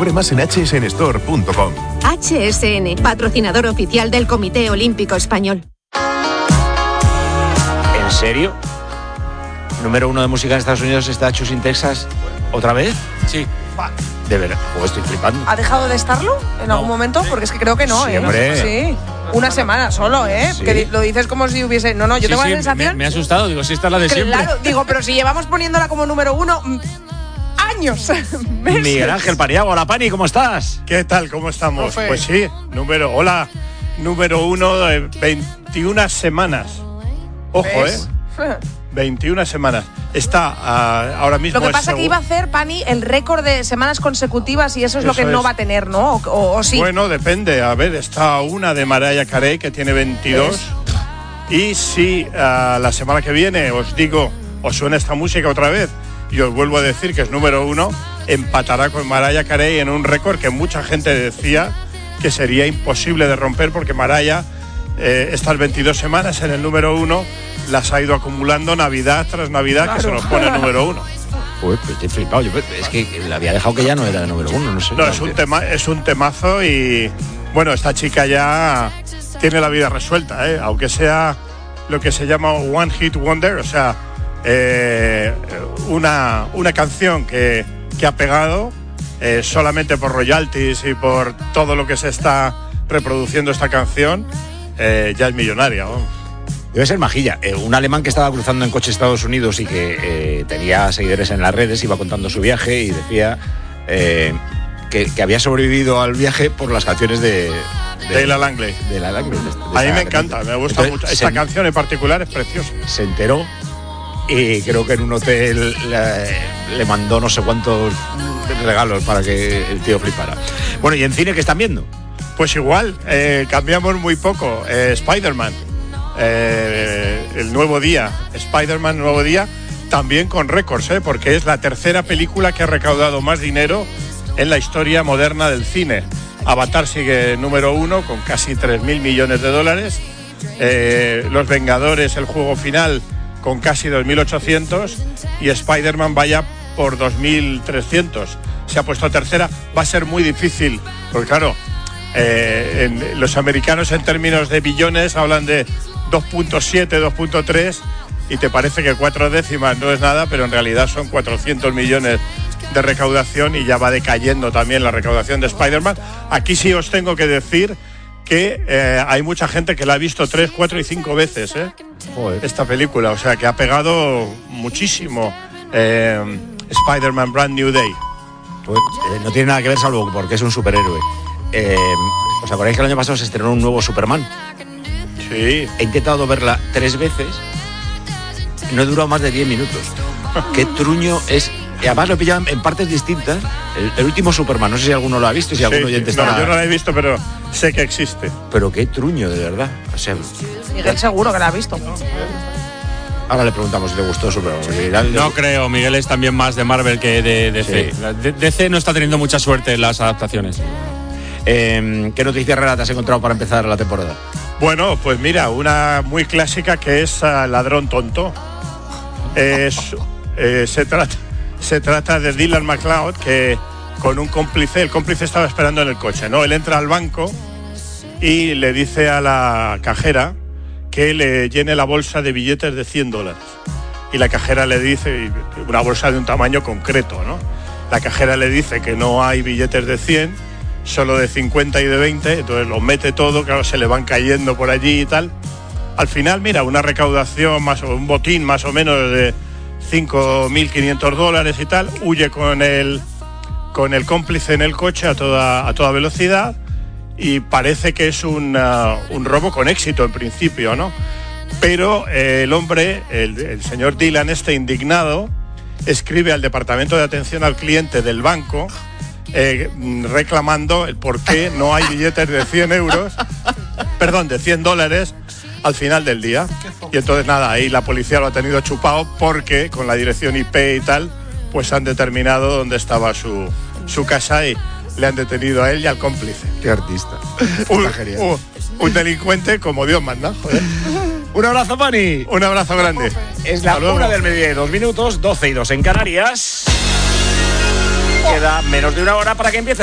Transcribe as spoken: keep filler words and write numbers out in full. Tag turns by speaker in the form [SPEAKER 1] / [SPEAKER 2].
[SPEAKER 1] Descubre más en hache ese ene store punto com.
[SPEAKER 2] H S N, patrocinador oficial del Comité Olímpico Español.
[SPEAKER 3] ¿En serio? Número uno de música en Estados Unidos está Choosing Texas. ¿Otra vez?
[SPEAKER 4] Sí.
[SPEAKER 3] De verdad, oh, estoy flipando.
[SPEAKER 5] ¿Ha dejado de estarlo en
[SPEAKER 4] No.
[SPEAKER 5] algún momento? Porque es que creo que no,
[SPEAKER 3] Sí,
[SPEAKER 5] ¿eh?
[SPEAKER 3] hombre.
[SPEAKER 5] Sí. Una semana solo, ¿eh?
[SPEAKER 3] Sí.
[SPEAKER 5] Que di- lo dices como si hubiese... No, no, yo
[SPEAKER 4] Sí,
[SPEAKER 5] tengo
[SPEAKER 4] sí,
[SPEAKER 5] la sensación...
[SPEAKER 4] Me, me ha asustado, digo, si esta es la de siempre.
[SPEAKER 5] Claro, digo, pero si llevamos poniéndola como número uno mm, años. meses.
[SPEAKER 3] Miguel Ángel Paniagua, hola Pani, ¿cómo estás?
[SPEAKER 6] ¿Qué tal? ¿Cómo estamos?
[SPEAKER 5] Profe.
[SPEAKER 6] Pues sí, número, hola, número uno de veintiuna semanas. Ojo,
[SPEAKER 5] ¿Ves?
[SPEAKER 6] ¿eh? veintiuna semanas. Está ah, ahora mismo...
[SPEAKER 5] Lo que
[SPEAKER 6] el
[SPEAKER 5] pasa es que
[SPEAKER 6] segu-
[SPEAKER 5] iba a hacer, Pani, el récord de semanas consecutivas y eso es lo
[SPEAKER 6] Eso
[SPEAKER 5] que no
[SPEAKER 6] es.
[SPEAKER 5] va a tener, ¿no? O, o- o sí.
[SPEAKER 6] Bueno, depende. A ver, está una de Mariah Carey que tiene veintidós. Y si ah, la semana que viene os digo, os suena esta música otra vez y os vuelvo a decir que es número uno, empatará con Mariah Carey en un récord que mucha gente decía que sería imposible de romper porque Mariah eh, estas veintidós semanas en el número uno las ha ido acumulando Navidad tras Navidad, que se nos pone número uno.
[SPEAKER 3] Uy, pues estoy flipado. Yo, es que le había dejado que ya no era de número uno, no sé.
[SPEAKER 6] No, es un tema, es un temazo y bueno, esta chica ya tiene la vida resuelta, ¿eh? Aunque sea lo que se llama One Hit Wonder, o sea, eh, una, una canción que, que ha pegado eh, solamente por royalties y por todo lo que se está reproduciendo esta canción, eh, ya es millonaria, vamos.
[SPEAKER 3] Debe ser majilla. Eh, un alemán que estaba cruzando en coche Estados Unidos y que eh, tenía seguidores en las redes, iba contando su viaje y decía eh, que, que había sobrevivido al viaje por las canciones de...
[SPEAKER 6] De Leila Langley.
[SPEAKER 3] De la Langley. de- de
[SPEAKER 6] A mí
[SPEAKER 3] esa-
[SPEAKER 6] me encanta, me gusta
[SPEAKER 3] Entonces,
[SPEAKER 6] mucho. Esta
[SPEAKER 3] se-
[SPEAKER 6] canción en particular es preciosa.
[SPEAKER 3] Se enteró y creo que en un hotel le, le mandó no sé cuántos regalos para que el tío flipara. Bueno, ¿y en cine qué están viendo?
[SPEAKER 6] Pues igual, eh, cambiamos muy poco. Eh, Spider-Man, eh, el nuevo día, Spider-Man, nuevo día, también con récords, eh, porque es la tercera película que ha recaudado más dinero en la historia moderna del cine. Avatar sigue número uno con casi tres mil millones de dólares. Eh, Los Vengadores, el juego final, con casi dos mil ochocientos. Y Spider-Man vaya por dos mil trescientos. Se ha puesto tercera. Va a ser muy difícil, porque claro, eh, en, los americanos en términos de billones hablan de dos punto siete, dos punto tres, y te parece que cuatro décimas no es nada, pero en realidad son cuatrocientos millones de recaudación y ya va decayendo también la recaudación de Spider-Man. Aquí sí os tengo que decir que eh, hay mucha gente que la ha visto tres, cuatro y cinco veces, ¿eh?
[SPEAKER 3] Joder.
[SPEAKER 6] Esta película, o sea que ha pegado muchísimo eh, Spider-Man Brand New Day.
[SPEAKER 3] Pues, eh, no tiene nada que ver salvo porque es un superhéroe. Eh, ¿Os acordáis que el año pasado se estrenó un nuevo Superman?
[SPEAKER 6] Sí.
[SPEAKER 3] He intentado verla tres veces. No he durado más de diez minutos. Qué truño es. Y además lo he pillado en partes distintas. El, el último Superman, no sé si alguno lo ha visto, si
[SPEAKER 6] Sí,
[SPEAKER 3] algún oyente
[SPEAKER 6] sí. No,
[SPEAKER 3] está.
[SPEAKER 6] yo no la he visto, pero sé que existe.
[SPEAKER 3] Pero qué truño, de verdad. O sea,
[SPEAKER 5] Miguel seguro que la ha visto.
[SPEAKER 3] ahora le preguntamos si le gustó Superman.
[SPEAKER 4] No creo, Miguel es también más de Marvel que de D C.
[SPEAKER 3] Sí.
[SPEAKER 4] La- D- DC no está teniendo mucha suerte en las adaptaciones.
[SPEAKER 3] Eh, ¿Qué noticias raras te has encontrado para empezar la temporada?
[SPEAKER 6] Bueno, pues mira, una muy clásica que es uh, Ladrón Tonto. Es, eh, se, trata, se trata de Dylan McLeod, que con un cómplice, el cómplice estaba esperando en el coche, ¿no? Él entra al banco y le dice a la cajera que le llene la bolsa de billetes de cien dólares. Y la cajera le dice, una bolsa de un tamaño concreto, ¿no? La cajera le dice que no hay billetes de cien, solo de cincuenta y de veinte, entonces lo mete todo, claro, se le van cayendo por allí y tal. Al final, mira, una recaudación, más o un botín más o menos de cinco mil quinientos dólares y tal, huye con el, con el cómplice en el coche a toda, a toda velocidad y parece que es un, uh, un robo con éxito en principio, ¿no? Pero eh, el hombre, el, el señor Dylan, este indignado, escribe al departamento de atención al cliente del banco eh, reclamando el por qué no hay billetes de cien euros, perdón, de cien dólares al final del día. Y entonces nada, ahí la policía lo ha tenido chupado porque con la dirección I P y tal, pues han determinado dónde estaba su, su casa y le han detenido a él y al cómplice.
[SPEAKER 3] Qué artista.
[SPEAKER 6] Un,
[SPEAKER 3] Está genial.
[SPEAKER 6] un- un delincuente como Dios manda, joder.
[SPEAKER 3] Un abrazo, Pani.
[SPEAKER 6] Un abrazo grande.
[SPEAKER 3] Es la
[SPEAKER 6] Hasta luego.
[SPEAKER 3] una del mediodía y dos minutos, doce y dos en Canarias. Queda menos de una hora para que empiece